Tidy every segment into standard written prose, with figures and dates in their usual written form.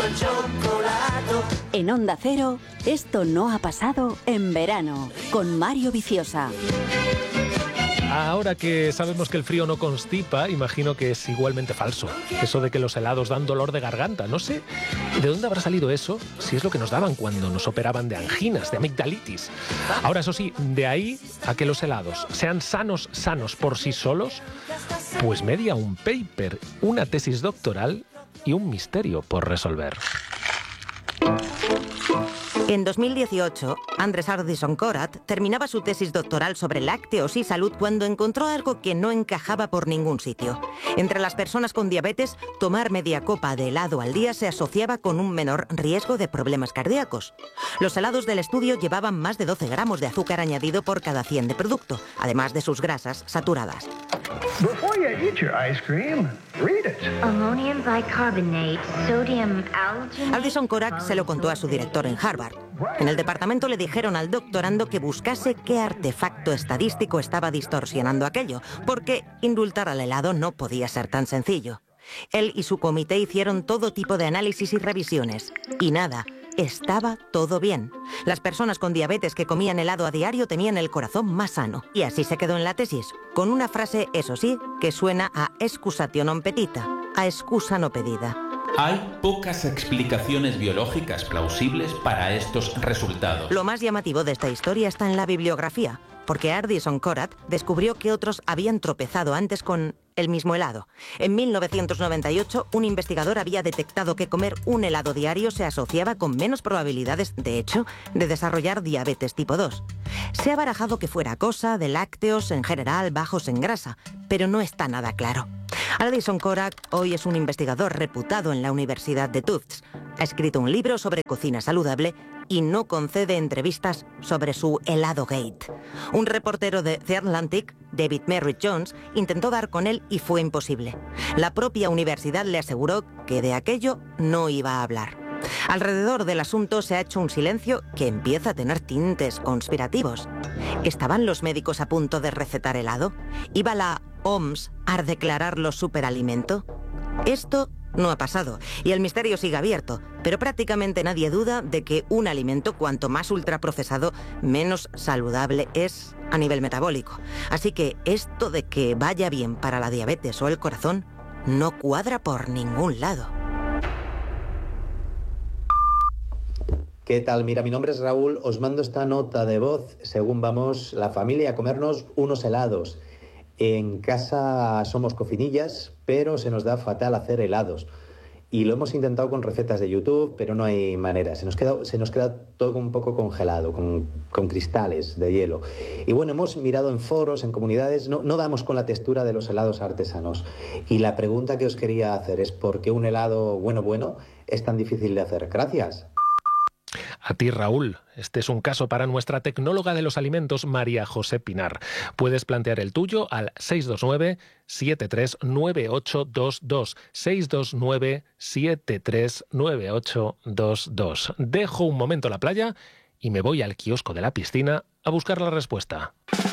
En Onda Cero, esto no ha pasado en verano, con Mario Viciosa. Ahora que sabemos que el frío no constipa, imagino que es igualmente falso. Eso de que los helados dan dolor de garganta. No sé de dónde habrá salido eso, si es lo que nos daban cuando nos operaban de anginas, de amigdalitis. Ahora, eso sí, de ahí a que los helados sean sanos por sí solos, pues media un paper, una tesis doctoral y un misterio por resolver. En 2018, Andrés Ardisson Corat terminaba su tesis doctoral sobre lácteos y salud cuando encontró algo que no encajaba por ningún sitio. Entre las personas con diabetes, tomar media copa de helado al día se asociaba con un menor riesgo de problemas cardíacos. Los helados del estudio llevaban más de 12 gramos de azúcar añadido por cada 100 de producto, además de sus grasas saturadas. Before you eat your ice cream, read it. Ammonium bicarbonate, sodium alginate. Ardisson Corat se lo contó a su director en Harvard. En el departamento le dijeron al doctorando que buscase qué artefacto estadístico estaba distorsionando aquello, porque indultar al helado no podía ser tan sencillo. Él y su comité hicieron todo tipo de análisis y revisiones, y nada, estaba todo bien. Las personas con diabetes que comían helado a diario tenían el corazón más sano. Y así se quedó en la tesis, con una frase, eso sí, que suena a excusatio non petita, a excusa no pedida. Hay pocas explicaciones biológicas plausibles para estos resultados. Lo más llamativo de esta historia está en la bibliografía, porque Ardisson Corat descubrió que otros habían tropezado antes con el mismo helado. En 1998, un investigador había detectado que comer un helado diario se asociaba con menos probabilidades, de hecho, de desarrollar diabetes tipo 2. Se ha barajado que fuera cosa de lácteos en general bajos en grasa, pero no está nada claro. Ardisson Corat hoy es un investigador reputado en la Universidad de Tufts. Ha escrito un libro sobre cocina saludable y no concede entrevistas sobre su helado gate. Un reportero de The Atlantic, David Merritt Jones, intentó dar con él y fue imposible. La propia universidad le aseguró que de aquello no iba a hablar. Alrededor del asunto se ha hecho un silencio que empieza a tener tintes conspirativos. ¿Estaban los médicos a punto de recetar helado? ¿Iba la OMS a declararlo superalimento? Esto no ha pasado y el misterio sigue abierto, pero prácticamente nadie duda de que un alimento cuanto más ultraprocesado, menos saludable es a nivel metabólico. Así que esto de que vaya bien para la diabetes o el corazón no cuadra por ningún lado. ¿Qué tal? Mira, mi nombre es Raúl, os mando esta nota de voz según vamos la familia a comernos unos helados. En casa somos cocinillas, pero se nos da fatal hacer helados. Y lo hemos intentado con recetas de YouTube, pero no hay manera. Se nos queda todo un poco congelado, con cristales de hielo. Y bueno, hemos mirado en foros, en comunidades, no damos con la textura de los helados artesanos. Y la pregunta que os quería hacer es ¿por qué un helado bueno es tan difícil de hacer? Gracias. A ti, Raúl. Este es un caso para nuestra tecnóloga de los alimentos, María José Pinar. Puedes plantear el tuyo al 629-739822. 629-739822. Dejo un momento la playa y me voy al kiosco de la piscina a buscar la respuesta.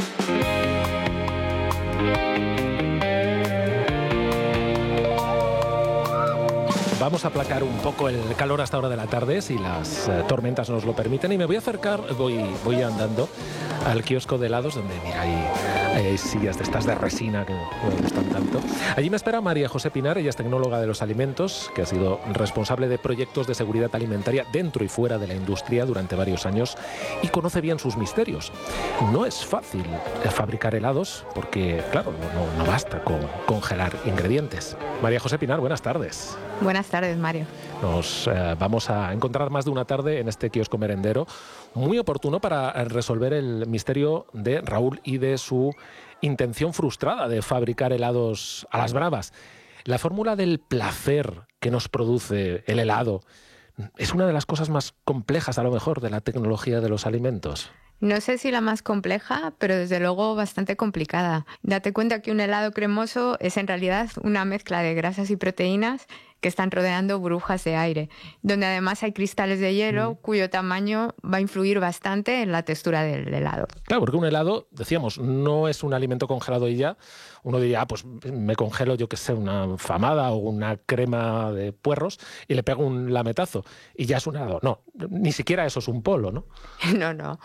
Vamos a aplacar un poco el calor hasta hora de la tarde, si las tormentas nos lo permiten, y me voy a acercar, voy andando al kiosco de helados, donde mira, hay sillas de estas de resina que me gustan tanto. Allí me espera María José Pinar, ella es tecnóloga de los alimentos, que ha sido responsable de proyectos de seguridad alimentaria dentro y fuera de la industria durante varios años y conoce bien sus misterios. No es fácil fabricar helados porque, claro, no basta con congelar ingredientes. María José Pinar, buenas tardes. Buenas tardes, Mario. Nos vamos a encontrar más de una tarde en este kiosco merendero, muy oportuno para resolver el misterio de Raúl y de su intención frustrada de fabricar helados a las bravas. La fórmula del placer que nos produce el helado es una de las cosas más complejas, a lo mejor, de la tecnología de los alimentos. No sé si la más compleja, pero desde luego bastante complicada. Date cuenta que un helado cremoso es en realidad una mezcla de grasas y proteínas que están rodeando burbujas de aire, donde además hay cristales de hielo cuyo tamaño va a influir bastante en la textura del helado. Claro, porque un helado, decíamos, no es un alimento congelado y ya. Uno diría, pues me congelo, yo que sé, una famada o una crema de puerros y le pego un lametazo y ya es un helado. No, ni siquiera eso es un polo, ¿no? No.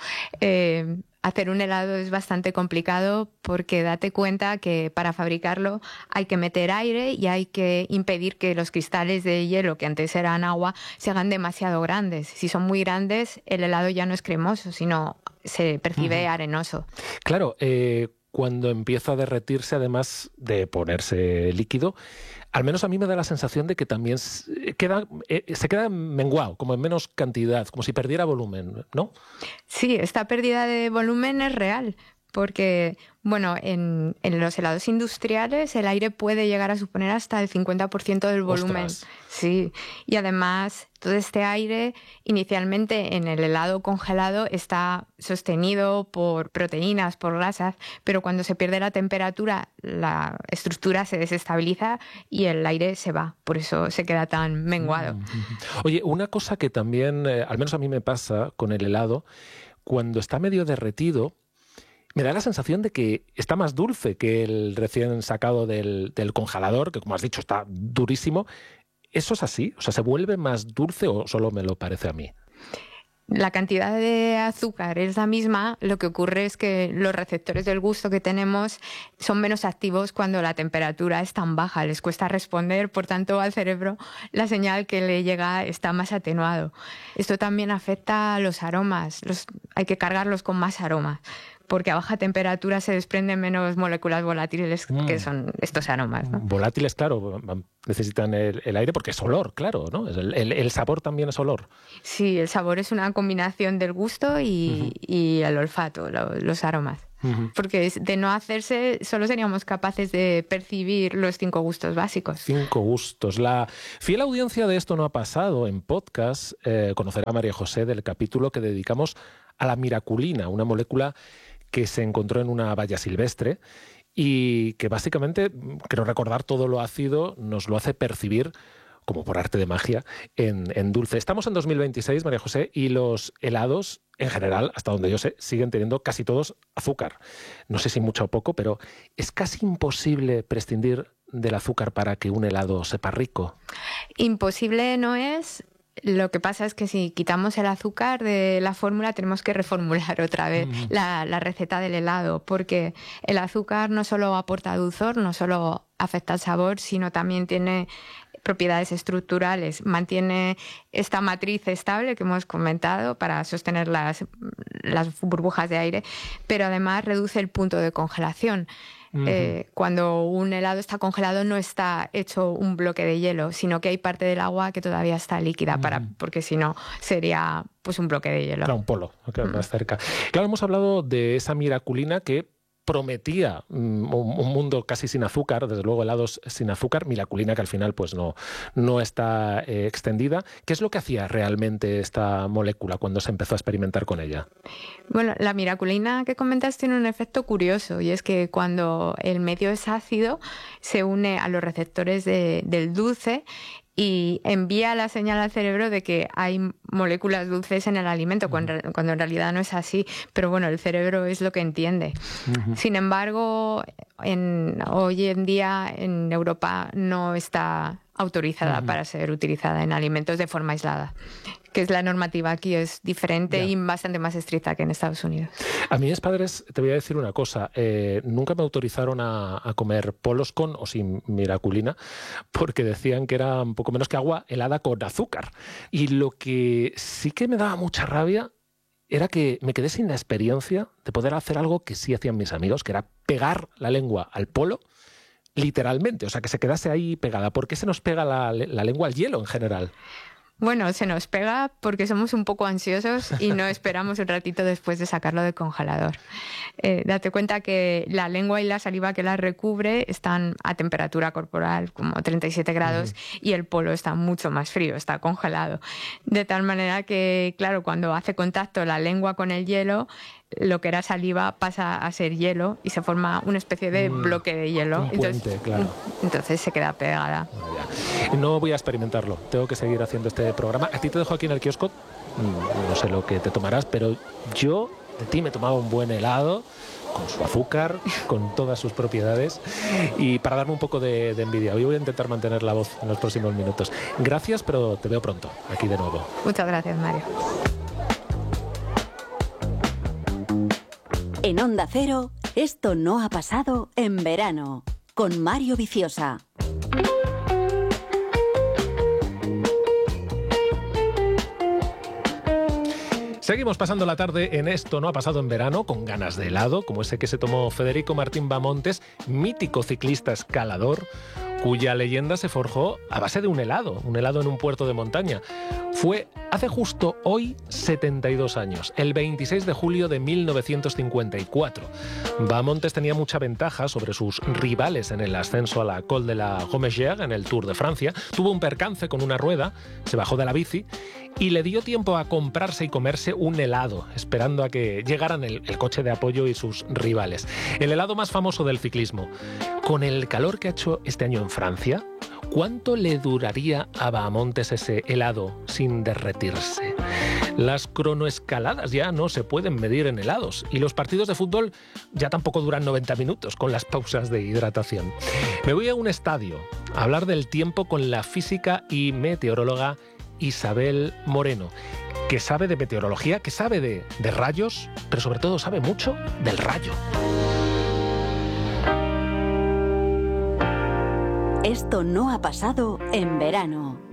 Hacer un helado es bastante complicado porque date cuenta que para fabricarlo hay que meter aire y hay que impedir que los cristales de hielo, que antes eran agua, se hagan demasiado grandes. Si son muy grandes, el helado ya no es cremoso, sino se percibe arenoso. Claro, cuando empieza a derretirse, además de ponerse líquido, al menos a mí me da la sensación de que también se queda menguado, como en menos cantidad, como si perdiera volumen, ¿no? Sí, esta pérdida de volumen es real, porque bueno, en los helados industriales el aire puede llegar a suponer hasta el 50% del volumen. ¡Ostras! Sí, y además todo este aire inicialmente en el helado congelado está sostenido por proteínas, por grasas, pero cuando se pierde la temperatura la estructura se desestabiliza y el aire se va, por eso se queda tan menguado. Oye, una cosa que también, al menos a mí me pasa con el helado, cuando está medio derretido, me da la sensación de que está más dulce que el recién sacado del congelador, que como has dicho está durísimo. ¿Eso es así? O sea, ¿se vuelve más dulce o solo me lo parece a mí? La cantidad de azúcar es la misma, lo que ocurre es que los receptores del gusto que tenemos son menos activos cuando la temperatura es tan baja, les cuesta responder, por tanto al cerebro la señal que le llega está más atenuado. Esto también afecta a los aromas, hay que cargarlos con más aromas, porque a baja temperatura se desprenden menos moléculas volátiles que son estos aromas, ¿no? Volátiles, claro, necesitan el aire porque es olor, claro, ¿no? El sabor también es olor. Sí, el sabor es una combinación del gusto y el olfato, los aromas. Porque de no hacerse solo seríamos capaces de percibir los 5 gustos básicos. 5 gustos. La fiel audiencia de Esto no ha pasado en podcast conocerá a María José del capítulo que dedicamos a la miraculina, una molécula que se encontró en una valla silvestre y que básicamente, creo recordar, todo lo ácido nos lo hace percibir como por arte de magia en dulce. Estamos en 2026, María José, y los helados, en general, hasta donde yo sé, siguen teniendo casi todos azúcar. No sé si mucho o poco, pero es casi imposible prescindir del azúcar para que un helado sepa rico. Imposible no es. Lo que pasa es que si quitamos el azúcar de la fórmula tenemos que reformular otra vez la receta del helado, porque el azúcar no solo aporta dulzor, no solo afecta al sabor, sino también tiene propiedades estructurales, mantiene esta matriz estable que hemos comentado para sostener las burbujas de aire, pero además reduce el punto de congelación. Cuando un helado está congelado no está hecho un bloque de hielo, sino que hay parte del agua que todavía está líquida, porque si no sería pues un bloque de hielo. Claro, un polo, más cerca. Claro, hemos hablado de esa miraculina que prometía un mundo casi sin azúcar, desde luego helados sin azúcar, miraculina que al final pues no está extendida. ¿Qué es lo que hacía realmente esta molécula cuando se empezó a experimentar con ella? Bueno, la miraculina que comentas tiene un efecto curioso y es que cuando el medio es ácido se une a los receptores del dulce y envía la señal al cerebro de que hay moléculas dulces en el alimento, cuando en realidad no es así. Pero bueno, el cerebro es lo que entiende. Sin embargo, hoy en día en Europa no está autorizada para ser utilizada en alimentos de forma aislada, que es la normativa aquí, es diferente y bastante más estricta que en Estados Unidos. A mis padres, te voy a decir una cosa, nunca me autorizaron a comer polos con o sin miraculina, porque decían que era un poco menos que agua helada con azúcar. Y lo que sí que me daba mucha rabia era que me quedé sin la experiencia de poder hacer algo que sí hacían mis amigos, que era pegar la lengua al polo, literalmente, o sea, que se quedase ahí pegada. ¿Por qué se nos pega la lengua al hielo en general? Bueno, se nos pega porque somos un poco ansiosos y no esperamos un ratito después de sacarlo del congelador. Date cuenta que la lengua y la saliva que la recubre están a temperatura corporal, como 37 grados, y el polo está mucho más frío, está congelado. De tal manera que, claro, cuando hace contacto la lengua con el hielo, lo que era saliva pasa a ser hielo y se forma una especie de bloque de hielo. Un puente, claro. Entonces se queda pegada. No voy a experimentarlo, tengo que seguir haciendo este programa. A ti te dejo aquí en el kiosco, no sé lo que te tomarás, pero yo de ti me tomaba un buen helado, con su azúcar, con todas sus propiedades, y para darme un poco de envidia. Hoy voy a intentar mantener la voz en los próximos minutos. Gracias, pero te veo pronto, aquí de nuevo. Muchas gracias, Mario. En Onda Cero, esto no ha pasado en verano, con Mario Viciosa. Seguimos pasando la tarde en Esto no ha pasado en verano, con ganas de helado, como ese que se tomó Federico Martín Bamontes, mítico ciclista escalador, cuya leyenda se forjó a base de un helado en un puerto de montaña. Fue hace justo hoy 72 años, el 26 de julio de 1954. Bamontes tenía mucha ventaja sobre sus rivales en el ascenso a la Col de la Romegère en el Tour de Francia. Tuvo un percance con una rueda, se bajó de la bici y le dio tiempo a comprarse y comerse un helado, esperando a que llegaran el coche de apoyo y sus rivales. El helado más famoso del ciclismo. Con el calor que ha hecho este año en Francia, ¿cuánto le duraría a Bahamontes ese helado sin derretirse? Las cronoescaladas ya no se pueden medir en helados y los partidos de fútbol ya tampoco duran 90 minutos con las pausas de hidratación. Me voy a un estadio a hablar del tiempo con la física y meteoróloga Isabel Moreno, que sabe de meteorología, que sabe de rayos, pero sobre todo sabe mucho del rayo. Esto no ha pasado en verano,